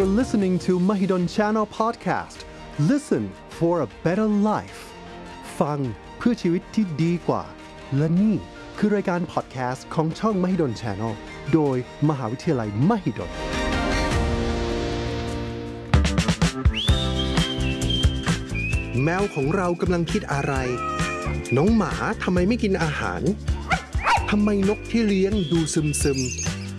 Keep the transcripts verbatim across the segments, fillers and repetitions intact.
You're listening to Mahidol Channel Podcast. Listen for a better life. ฟังเพื่อชีวิตที่ดีกว่าและนี่คือรายการ podcast ของช่อง Mahidol Channel โดยมหาวิทยาลัย Mahidolแมวของเรากำลังคิดอะไรน้องหมาทำไมไม่กินอาหารทำไมนกที่เลี้ยงดูซึมๆ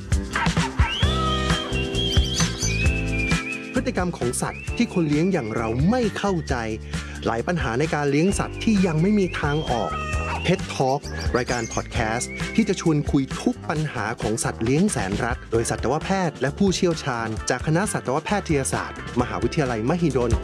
พฤติกรรมของสัตว์ที่คนเลี้ยงอย่างเราไม่เข้าใจหลายปัญหาในการเลี้ยงสัตว์ที่ยังไม่มีทางออก Pet Talk รายการพอดแคสต์ที่จะชวนคุยทุกปัญหาของสัตว์เลี้ยงแสนรักโดยสัตวแพทย์และผู้เชี่ยวชาญจากคณะสัตวแพทยศาสตร์มหาวิทยาลัยมหิดล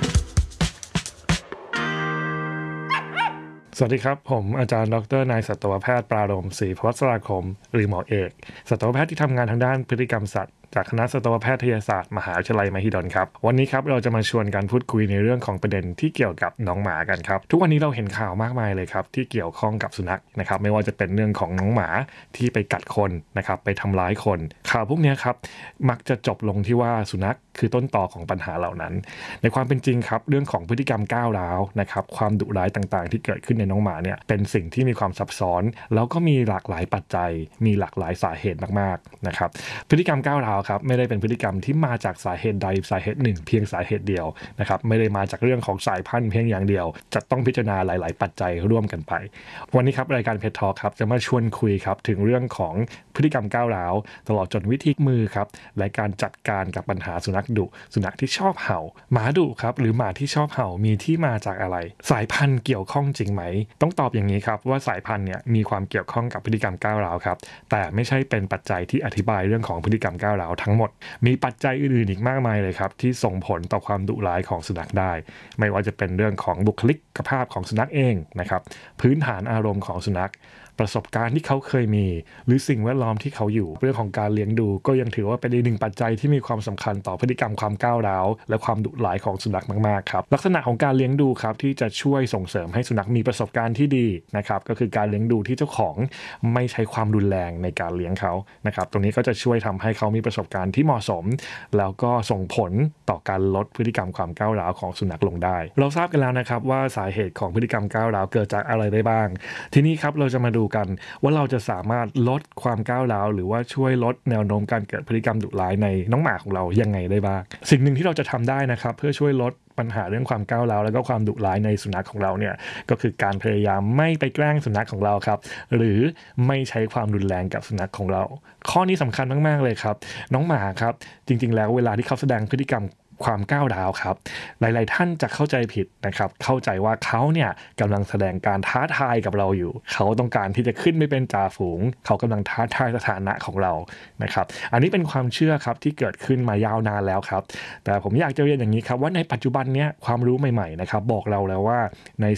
สวัสดีครับผมอาจารย์ดรนายสัตวแพทย์ปรารภศรีพวัชราคมหรือหมอเอกสัตวแพทย์ที่ทำงานทางด้านพฤติกรรมสัตว์จากคณะสัตวแพทยศาสตร์มหาวิทยาลัยมหิดลครับวันนี้ครับเราจะมาชวนกันพูดคุยในเรื่องของประเด็นที่เกี่ยวกับน้องหมากันครับทุกวันนี้เราเห็นข่าวมากมายเลยครับที่เกี่ยวข้องกับสุนัขนะครับไม่ว่าจะเป็นเรื่องของน้องหมาที่ไปกัดคนนะครับไปทำร้ายคนข่าวพวกนี้ครับมักจะจบลงที่ว่าสุนัขคือต้นตอของปัญหาเหล่านั้นในความเป็นจริงครับเรื่องของพฤติกรรมก้าวร้าวนะครับความดุร้ายต่างๆที่เกิดขึ้นในน้องหมาเนี่ยเป็นสิ่งที่มีความซับซ้อนแล้วก็มีหลากหลายปัจจัยมีหลากหลายสาเหตุมากๆนะครับพฤติกรรมก้าวร้าวครับไม่ได้เป็นพฤติกรรมที่มาจากสาเหตุใดสาเหตุหนึ่งเพียงสาเหตุเดียวนะครับไม่ได้มาจากเรื่องของสายพันธุ์เพียงอย่างเดียวจะต้องพิจารณาหลายๆปัจจัยร่วมกันไปวันนี้ครับรายการ Pet Talk ครับจะมาชวนคุยครับถึงเรื่องของพฤติกรรมก้าวร้าวตลอดจนวิธีมือครับและการจัดการกับปัญหาสุนัขดุสุนัขที่ชอบเห่าหมาดุครับหรือหมาที่ชอบเห่ามีที่มาจากอะไรสายพันธุ์เกี่ยวข้องจริงไหมต้องตอบอย่างนี้ครับว่าสายพันธุ์เนี่ยมีความเกี่ยวข้องกับพฤติกรรมก้าวร้าวครับแต่ไม่ใช่เป็นปัจจัยที่อธิบายเรื่องของพฤติกรรมก้าวร้าวทั้งหมดมีปัจจัยอื่นๆอีกมากมายเลยครับที่ส่งผลต่อความดุร้ายของสุนัขได้ไม่ว่าจะเป็นเรื่องของบุคลิกภาพของสุนัขเองนะครับพื้นฐานอารมณ์ของสุนัขประสบการณ์ที่เขาเคยมีหรือสิ่งแวดล้อมที่เขาอยู่เรื่องของการเลี้ยงดูก็ยังถือว่าเป็นอีกหนึ่งปัจจัยที่มีความสำคัญต่อพฤติกรรมความก้าวร้าวและความดุร้ายของสุนัขมากๆครับลักษณะของการเลี้ยงดูครับที่จะช่วยส่งเสริมให้สุนัขมีประสบการณ์ที่ดีนะครับก็คือการเลี้ยงดูที่เจ้าของไม่ใช้ความรุนแรงในการเลี้ยงเขานะครับตรงนี้ก็จะช่วยทำให้เขามีประสบการณ์ที่เหมาะสมแล้วก็ส่งผลต่อการลดพฤติกรรมความก้าวร้าวของสุนัขลงได้เราทราบกันแล้วนะครับว่าสาเหตุของพฤติกรรมก้าวร้าวเกิดจากอะไรได้บ้างทีนี้ครับเราจะมาดูกันว่าเราจะสามารถลดความก้าวร้าวหรือว่าช่วยลดแนวโน้มการเกิดพฤติกรรมดุร้ายในน้องหมาของเรายังไงได้บ้างสิ่งหนึ่งที่เราจะทำได้นะครับเพื่อช่วยลดปัญหาเรื่องความก้าวร้าวแล้วก็ความดุร้ายในสุนัขของเราเนี่ยก็คือการพยายามไม่ไปแกล้งสุนัขของเราครับหรือไม่ใช้ความรุนแรงกับสุนัขของเราข้อนี้สำคัญมากๆเลยครับน้องหมาครับจริงๆแล้วเวลาที่เขาแสดงพฤติกรรมความก้าวร้าวครับหลายๆท่านจะเข้าใจผิดนะครับเข้าใจว่าเขาเนี่ยกำลังแสดงการท้าทายกับเราอยู่เขาต้องการที่จะขึ้นไปเป็นจ่าฝูงเขากำลังท้าทายสถานะของเรานะครับอันนี้เป็นความเชื่อครับที่เกิดขึ้นมายาวนานแล้วครับแต่ผมอยากจะเรียนอย่างนี้ครับว่าในปัจจุบันเนี้ยความรู้ใหม่ๆนะครับบอกเราแล้วว่าใน